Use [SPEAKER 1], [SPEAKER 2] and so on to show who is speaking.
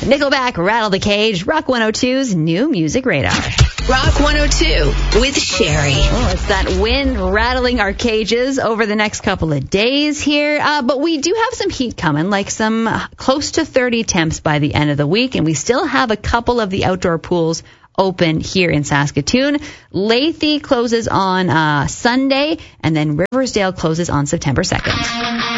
[SPEAKER 1] Nickelback, Rattle the Cage, Rock 102's New Music Radar.
[SPEAKER 2] Rock 102 with Sherry.
[SPEAKER 1] Oh, it's that wind rattling our cages over the next couple of days here. But we do have some heat coming, like some close to 30 temps by the end of the week. And we still have a couple of the outdoor pools open here in Saskatoon. Lethe closes on Sunday, and then Riversdale closes on September 2nd.